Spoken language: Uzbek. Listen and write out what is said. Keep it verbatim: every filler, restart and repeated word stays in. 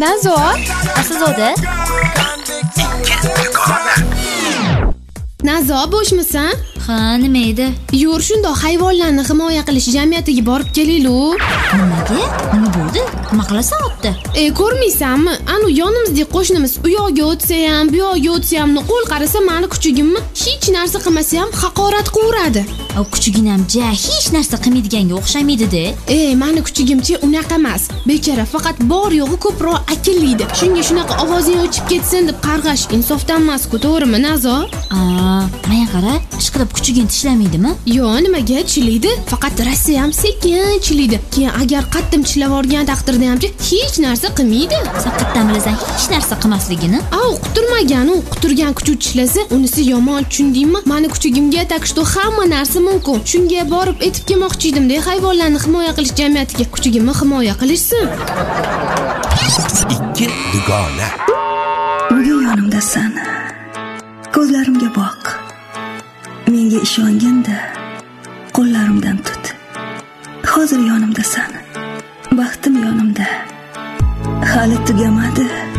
Nazo, Aslzoda. Nazo, bo'shmisan? Ha, nima edi? Yur, shundoq hayvonlarni himoya qilish jamiyatiga borib kelaylik. Nimaga? Nima bo'ldi? Nima qilasan otda? E, ko'rmaysanmi? Anu yonimizdagi qo'shnimiz u yoqqa o'tsa ham, bu yoqqa o'tsa ham, qo'l qarasa meni kuchugimni hech narsa qilmasa ham haqorat qilaveradi. O kuchuginam ja hech narsa qilmaydiganga o'xshamaydi-da. E, meni kuchugimchi unaqa emas. Bechara faqat bor yo'g'i ko'proq akillaydi. Shunga shunaqa ovozing o'chib ketsin deb qarg'ash insofdan emas-ku, to'g'rimi, Nazo? Aa, men qara, ishqilib kuchugin tishlamaydimi? Yo'q, nimaga tishlaydi? Faqat Rossiya ham sekin tishlaydi. Keyin agar qattim tishlab yuborgan taqdirda ham hech narsa qilmaydi. Sen qatdan bilasan hech narsa qilmasligini? A, uqtirmagan, u uqtirgan kuchuk tishlasa, unisi yomon, tushundingmi? Meni kuchugimga takshto hamma narsa mumkin. Shunga borib etib kelmoqchi edim-da, hayvonlarni himoya qilish jamiyatiga kuchugimni himoya qilishsin. ikki dugona. Bugun yonimdasan. Ko'zlarimga boq. Menga ishonganda qo'llarimdan tut. Hozir yonimdasan. Baxtim yonimda. Hali tugamadi.